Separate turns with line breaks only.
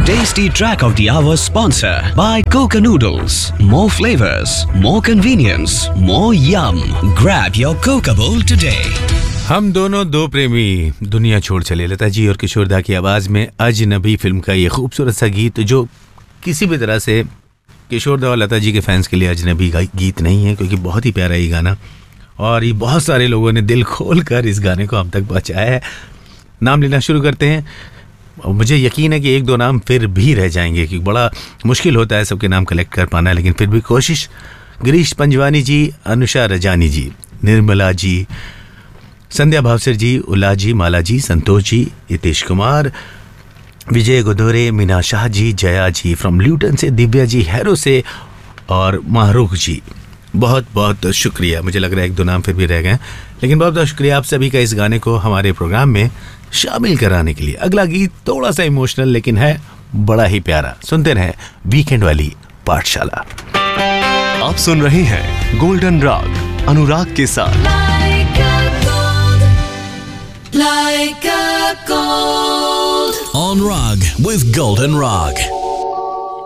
tasty track of the hour sponsor by Coca Noodles. More flavors, more convenience, more yum. Grab your Coca bowl today.
हम दोनों दो प्रेमी दुनिया छोड़ चले। लता जी और किशोर दा की आवाज में अजनबी फिल्म का ये खूबसूरत सा गीत, जो किसी भी तरह से किशोर दा और लता जी के फैंस के लिए अजनबी गीत नहीं है, क्योंकि बहुत ही प्यारा ये गाना, और ये बहुत सारे लोगों ने दिल खोल कर इस गाने को हम तक पहुँचाया है। नाम लेना शुरू करते हैं। मुझे यकीन है कि एक दो नाम फिर भी रह जाएंगे, क्योंकि बड़ा मुश्किल होता है सबके नाम कलेक्ट कर पाना, लेकिन फिर भी कोशिश। गिरीश पंजवानी जी, अनुषा रजानी जी, निर्मला जी, संध्या भावसर जी, उला जी, माला जी, संतोष जी, हितेश कुमार, विजय गोदोरे, मीना शाह जी, जया जी फ्रॉम ल्यूटन से, दिव्या जी हैरो से, और माहरूख जी, बहुत बहुत शुक्रिया। मुझे लग रहा है एक दो नाम फिर भी रह गए, लेकिन बहुत बहुत शुक्रिया आप सभी का इस गाने को हमारे प्रोग्राम में शामिल कराने के लिए। अगला गीत थोड़ा सा इमोशनल लेकिन है बड़ा ही प्यारा। सुनते रहे वीकेंड वाली पाठशाला।
आप सुन रहे हैं गोल्डन राग अनुराग के साथ।
Like a gold. On Rag with Golden Rag.